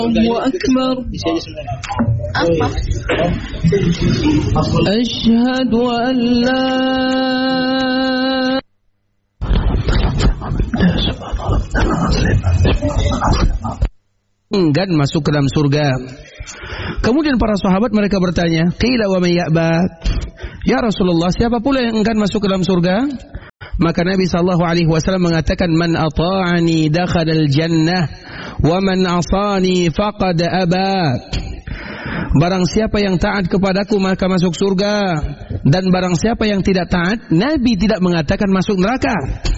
Allahu Akbar. Asyhadu an la enggan masuk ke dalam surga. Kemudian para sahabat mereka bertanya, qila wa man ya'ba? Ya Rasulullah, siapa pula yang enggan masuk ke dalam surga? Maka Nabi sallallahu alaihi wasallam mengatakan, man ata'ani dakhalal jannah wa man asani faqad aba. Barang siapa yang taat kepadaku maka masuk surga, dan barang siapa yang tidak taat, Nabi tidak mengatakan masuk neraka.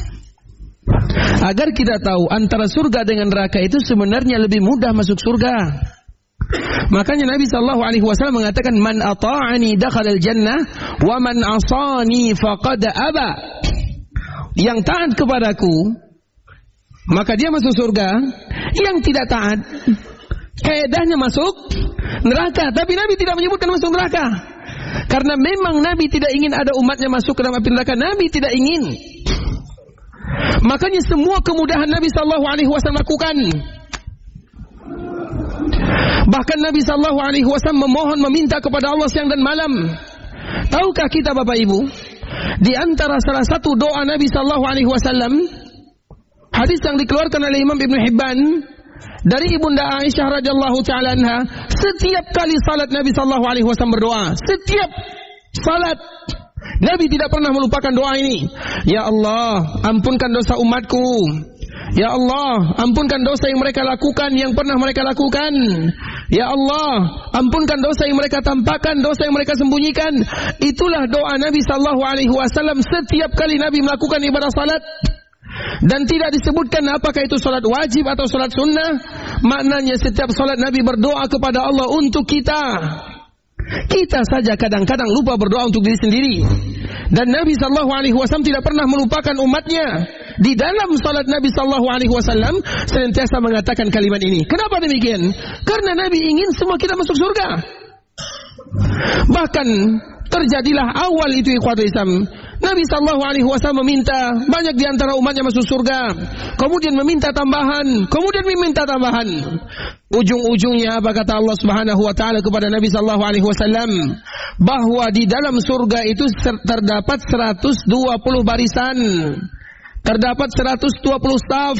Agar kita tahu antara surga dengan neraka itu sebenarnya lebih mudah masuk surga. Makanya Nabi sallallahu alaihi wasallam mengatakan, man ata'ani dakhalal jannah wa man asani faqad aba. Yang taat kepadaku maka dia masuk surga, yang tidak taat kaedahnya masuk neraka. Tapi Nabi tidak menyebutkan masuk neraka, karena memang Nabi tidak ingin ada umatnya masuk ke dalam api neraka. Nabi tidak ingin. Makanya semua kemudahan Nabi sallallahu alaihi wasallam lakukan. Bahkan Nabi sallallahu alaihi wasallam memohon, meminta kepada Allah siang dan malam. Tahukah kita Bapak Ibu, di antara salah satu doa Nabi sallallahu alaihi wasallam, hadis yang dikeluarkan oleh Imam Ibn Hibban dari Ibunda Aisyah radhiyallahu taala anha, setiap kali salat Nabi sallallahu alaihi wasallam berdoa. Setiap salat Nabi tidak pernah melupakan doa ini. Ya Allah, ampunkan dosa umatku. Ya Allah, ampunkan dosa yang mereka lakukan, yang pernah mereka lakukan. Ya Allah, ampunkan dosa yang mereka tampakkan, dosa yang mereka sembunyikan. Itulah doa Nabi sallallahu alaihi wasallam setiap kali Nabi melakukan ibadah salat. Dan tidak disebutkan apakah itu salat wajib atau salat sunnah. Maknanya setiap salat Nabi berdoa kepada Allah untuk kita. Kita saja kadang-kadang lupa berdoa untuk diri sendiri. Dan Nabi sallallahu alaihi wasallam tidak pernah melupakan umatnya. Di dalam salat Nabi sallallahu alaihi wasallam senantiasa mengatakan kalimat ini. Kenapa demikian? Karena Nabi ingin semua kita masuk surga. Bahkan terjadilah awal itu ikhwatul Islam. Nabi sallallahu alaihi wasallam meminta banyak di antara umatnya masuk surga. Kemudian meminta tambahan, kemudian meminta tambahan. Ujung-ujungnya apa kata Allah Subhanahu wa taala kepada Nabi sallallahu alaihi wasallam? Bahwa di dalam surga itu terdapat 120 barisan. Terdapat 120 saf.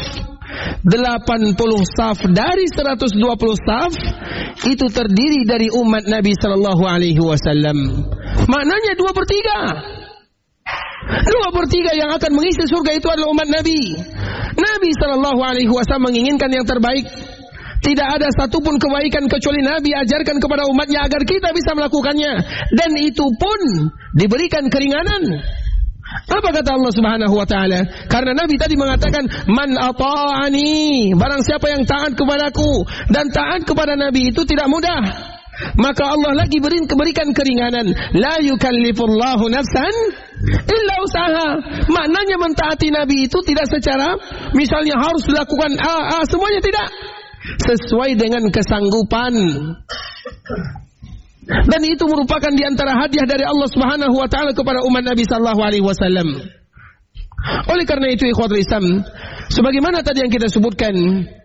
80 saf dari 120 saf itu terdiri dari umat Nabi sallallahu alaihi wasallam. Maknanya 2/3. 2/3 yang akan mengisi surga itu adalah umat Nabi. Nabi sallallahu alaihi wasallam menginginkan yang terbaik. Tidak ada satupun kebaikan kecuali Nabi ajarkan kepada umatnya agar kita bisa melakukannya. Dan itu pun diberikan keringanan. Apa kata Allah Subhanahu wa taala? Karena Nabi tadi mengatakan, man ata'ani, barang siapa yang taat kepadaku. Dan taat kepada Nabi itu tidak mudah. Maka Allah lagi berikan keringanan. La yukallifullahu nafsan illa usaha. Maknanya mentaati Nabi itu tidak secara misalnya harus dilakukan semuanya, tidak. Sesuai dengan kesanggupan. Dan itu merupakan di antara hadiah dari Allah Subhanahu wa taala kepada umat Nabi sallallahu alaihi wasallam. Oleh karena itu ikhwatul Islam, sebagaimana tadi yang kita sebutkan,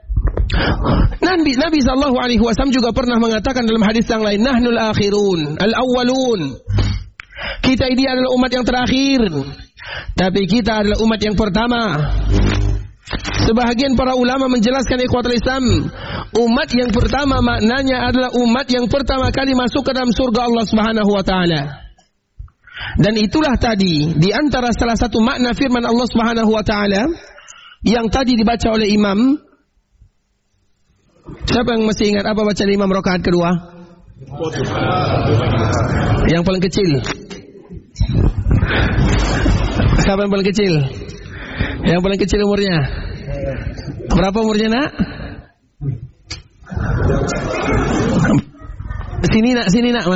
Nabi sallallahu alaihi wasallam juga pernah mengatakan dalam hadis yang lain, nahnul akhirun, al-awwalun. Kita ini adalah umat yang terakhir, tapi kita adalah umat yang pertama. Sebahagian para ulama menjelaskan ikhwatul Islam, umat yang pertama maknanya adalah umat yang pertama kali masuk ke dalam surga Allah Subhanahu wa taala. Dan itulah tadi di antara salah satu makna firman Allah Subhanahu wa taala yang tadi dibaca oleh imam. Siapa yang masih ingat apa bacaan imam rakaat kedua? Yang paling kecil. Siapa yang paling kecil? Yang paling kecil umurnya? Berapa umurnya, Nak? Sini nak,